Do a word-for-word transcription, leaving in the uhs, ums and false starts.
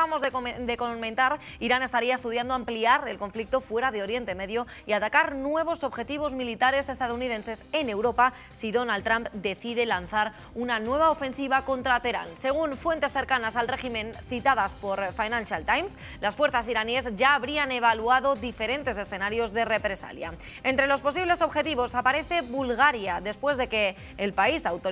acabamos de, de comentar, Irán estaría estudiando ampliar el conflicto fuera de Oriente Medio y atacar nuevos objetivos militares estadounidenses en Europa si Donald Trump decide lanzar una nueva ofensiva contra Teherán. Según fuentes cercanas al régimen citadas por Financial Times, las fuerzas iraníes ya habrían evaluado diferentes escenarios de represalia. Entre los posibles objetivos aparece Bulgaria, después de que el país autorizó